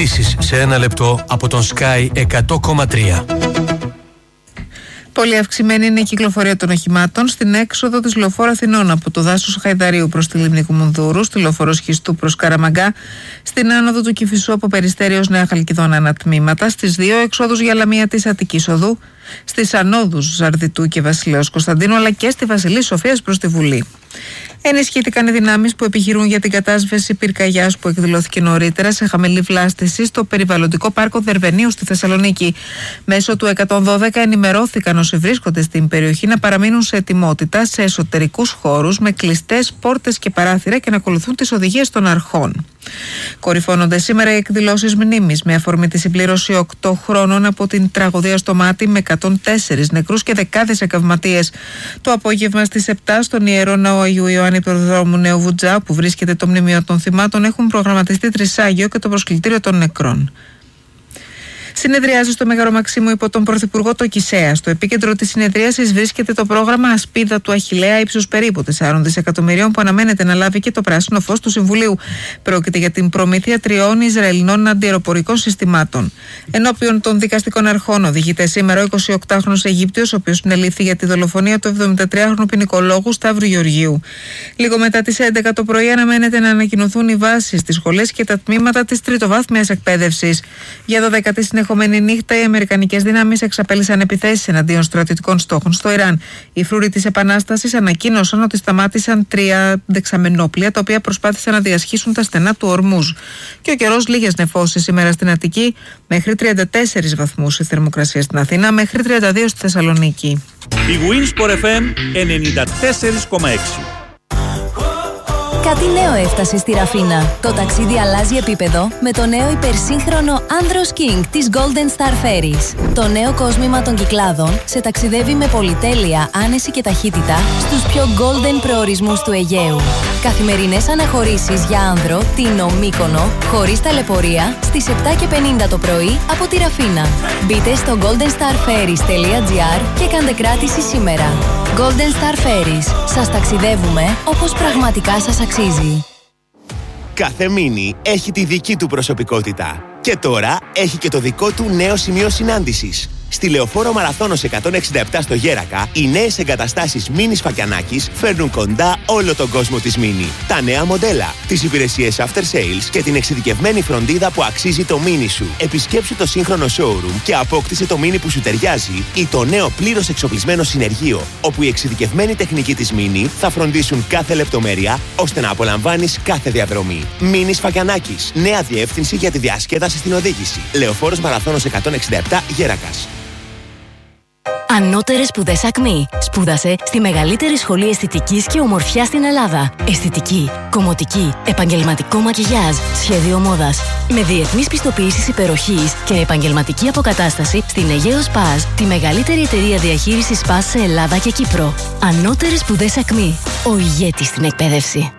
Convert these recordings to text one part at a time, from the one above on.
Ειδήσεις σε 1 λεπτό από τον Sky 100,3. Πολύ αυξημένη είναι η κυκλοφορία των οχημάτων στην έξοδο της λεωφόρου Αθηνών από το δάσος Χαϊδαρίου προς τη λίμνη Κουμουνδούρου, στη λεωφόρο Σχιστού προς Καραμαγκά, στην άνοδο του Κηφισού από Περιστέρι ως Νέα Χαλκιδόνα ανατμήματα, στις 2 εξόδους για Λαμία της Αττικής Οδού, στις ανόδους Ζαρδιτού και Βασιλέως Κωνσταντίνου, αλλά και στη Βασιλής Σοφίας προς τη Βουλή. Ενισχύθηκαν οι δυνάμεις που επιχειρούν για την κατάσβεση πυρκαγιάς που εκδηλώθηκε νωρίτερα σε χαμηλή βλάστηση στο περιβαλλοντικό πάρκο Δερβενίου στη Θεσσαλονίκη. Μέσω του 112 ενημερώθηκαν όσοι βρίσκονται στην περιοχή να παραμείνουν σε ετοιμότητα σε εσωτερικούς χώρους με κλειστές πόρτες και παράθυρα και να ακολουθούν τις οδηγίες των αρχών. Κορυφώνονται σήμερα οι εκδηλώσεις μνήμης με αφορμή τη συμπλήρωση 8 χρόνων από την τραγωδία στο Μάτι με 104 νεκρούς και δεκάδες εκαυματίες. Το απόγευμα στις 7 στον Ιερό Ναό Αγίου Ιωάννη Προδρόμου Νέου Βουτζά, που βρίσκεται το μνημείο των θυμάτων, έχουν προγραμματιστεί τρισάγιο και το προσκλητήριο των νεκρών. Συνεδριάζει στο Μέγαρο Μαξίμου υπό τον Πρωθυπουργό το Κισέα. Στο επίκεντρο της συνεδρίασης βρίσκεται το πρόγραμμα Ασπίδα του Αχιλλέα ύψους περίπου 4 δισεκατομμυρίων που αναμένεται να λάβει και το πράσινο φως του Συμβουλίου. Πρόκειται για την προμήθεια 3 Ισραηλινών αντιαεροπορικών συστημάτων. Ενώπιον των δικαστικών αρχών οδηγείται σήμερα ο 28χρονος Αιγύπτιος, ο οποίος συνελήφθη για τη δολοφονία του 73χρονου ποινικολόγου Σταύρου Γεωργίου. Λίγο μετά τις 11 το πρωί αναμένεται να ανακοινωθούν οι βάσεις στις σχολές και τα τμήματα της τριτοβάθμιας εκπαίδευσης. Για 12η συνεχόμενη νύχτα, οι αμερικανικές δυνάμεις εξαπέλυσαν επιθέσεις εναντίον στρατιωτικών στόχων στο Ιράν. Οι φρούροι της Επανάστασης ανακοίνωσαν ότι σταμάτησαν 3 δεξαμενόπλια, τα οποία προσπάθησαν να διασχίσουν τα στενά του Ορμούζ. Και ο καιρός, λίγες νεφώσεις σήμερα στην Αττική, μέχρι 34 βαθμούς η θερμοκρασία στην Αθήνα, μέχρι 32 στη Θεσσαλονίκη. Η Winsport FM 94,6. Κάτι νέο έφτασε στη Ραφίνα. Το ταξίδι αλλάζει επίπεδο με το νέο υπερσύγχρονο Andros King της Golden Star Ferries. Το νέο κόσμημα των Κυκλάδων σε ταξιδεύει με πολυτέλεια, άνεση και ταχύτητα στους πιο golden προορισμούς του Αιγαίου. Καθημερινές αναχωρήσεις για άνδρο, Τίνο, Μύκονο, χωρίς ταλαιπωρία, στις 7:50 το πρωί από τη Ραφίνα. Μπείτε στο goldenstarferries.gr και κάντε κράτηση σήμερα. Golden Star Ferries. Σας ταξιδεύουμε όπως πραγματικά σας αξίζει. Κάθε μίνι έχει τη δική του προσωπικότητα. Και τώρα έχει και το δικό του νέο σημείο συνάντησης. Στη Λεωφόρο Μαραθώνος 167 στο Γέρακα, οι νέες εγκαταστάσεις Μίνι Φακιανάκης φέρνουν κοντά όλο τον κόσμο της Μίνι. Τα νέα μοντέλα, τις υπηρεσίες after sales και την εξειδικευμένη φροντίδα που αξίζει το Μίνι σου. Επισκέψου το σύγχρονο showroom και απόκτησε το Μίνι που σου ταιριάζει ή το νέο πλήρως εξοπλισμένο συνεργείο, όπου οι εξειδικευμένοι τεχνικοί της Μίνι θα φροντίσουν κάθε λεπτομέρεια ώστε να απολαμβάνεις κάθε διαδρομή. Μίνι Φακιανάκης. Νέα διεύθυνση για τη διασκέδαση στην οδήγηση. Λεωφόρος Μαραθώνος 167 Γέρακας. Ανώτερες σπουδές Ακμή. Σπούδασε στη μεγαλύτερη σχολή αισθητικής και ομορφιάς στην Ελλάδα. Αισθητική, κομμωτική, επαγγελματικό μακιγιάζ, σχέδιο μόδας. Με διεθνείς πιστοποιήσεις υπεροχής και επαγγελματική αποκατάσταση στην Αιγαίο Σπάζ, τη μεγαλύτερη εταιρεία διαχείρισης Σπάζ σε Ελλάδα και Κύπρο. Ανώτερες σπουδές Ακμή. Ο ηγέτης στην εκπαίδευση.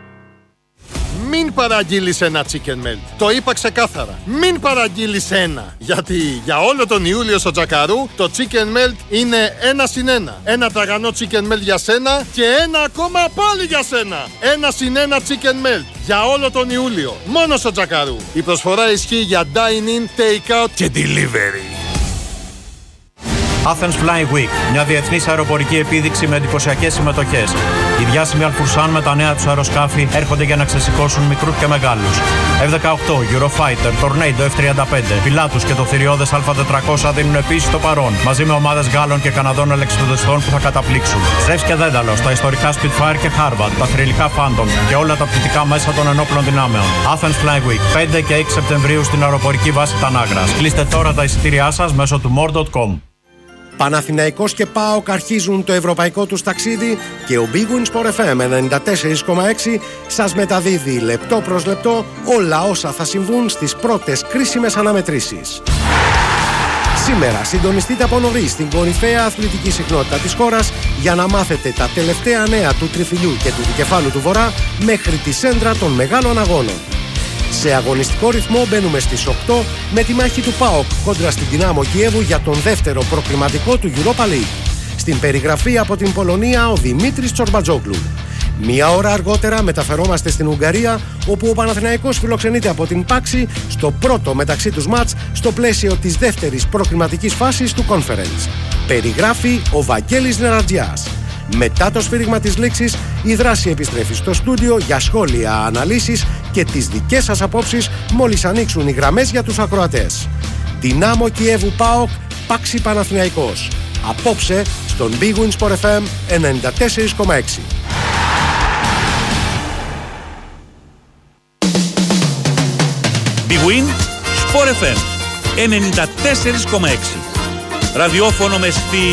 Μην παραγγείλεις ένα chicken melt. Το είπα ξεκάθαρα. Μην παραγγείλεις ένα. Γιατί για όλο τον Ιούλιο στο Τζακαρού το chicken melt είναι 1+1. Ένα τραγανό chicken melt για σένα και ένα ακόμα πάλι για σένα. 1+1 chicken melt για όλο τον Ιούλιο. Μόνο στο Τζακαρού. Η προσφορά ισχύει για dine-in, take-out και delivery. Athens Fly Week, μια διεθνής αεροπορική επίδειξη με εντυπωσιακές συμμετοχές. Οι διάσημοι Αλφουρσάν με τα νέα τους αεροσκάφη έρχονται για να ξεσηκώσουν μικρούς και μεγάλους. F-18, Eurofighter, Tornado F-35, Pilatus και το θηριώδες Α400 δίνουν επίσης το παρόν, μαζί με ομάδες Γάλλων και Καναδών ελεξιπτοδιστών που θα καταπλήξουν. Ζεύς και Δένταλος, τα ιστορικά Spitfire και Harvard, τα θρυλικά Phantom και όλα τα πτυτικά μέσα των ενόπλων δυνάμεων. Athens Fly Week, 5 και 6 Σεπτεμβρίου στην αεροπορική βάση Τανάγρας. Κλείστε τώρα τα εισιτήριά σας μέσω του more.com. Παναθηναϊκός και ΠΑΟΚ αρχίζουν το ευρωπαϊκό τους ταξίδι και ο Big Win Sport FM 94,6 σας μεταδίδει λεπτό προς λεπτό όλα όσα θα συμβούν στις πρώτες κρίσιμες αναμετρήσεις. Σήμερα συντονιστείτε από νωρίς στην κορυφαία αθλητική συχνότητα της χώρας για να μάθετε τα τελευταία νέα του τριφυλιού και του δικεφάλου του Βορρά μέχρι τη σέντρα των μεγάλων αγώνων. Σε αγωνιστικό ρυθμό μπαίνουμε στις 8 με τη μάχη του ΠΑΟΚ κόντρα στην Δυνάμο Κιέβου για τον δεύτερο προκριματικό του Europa League. Στην περιγραφή από την Πολωνία ο Δημήτρης Τσορμπατζόγλου. Μία ώρα αργότερα μεταφερόμαστε στην Ουγγαρία, όπου ο Παναθηναϊκός φιλοξενείται από την Πάξη στο πρώτο μεταξύ τους μάτς στο πλαίσιο της δεύτερης προκριματικής φάσης του Conference. Περιγράφει ο Βαγγέλης Νερατζιάς. Μετά το σφύριγμα της λήξης, η δράση επιστρέφει στο στούντιο για σχόλια, αναλύσεις και τις δικές σας απόψεις μόλις ανοίξουν οι γραμμές για τους ακροατές. Δυνάμω Κιέβου ΠΑΟΚ, Πάξη Παναθηναϊκός. Απόψε στον Big Win Sport FM 94,6. Big Win Sport FM 94,6. Ραδιόφωνο με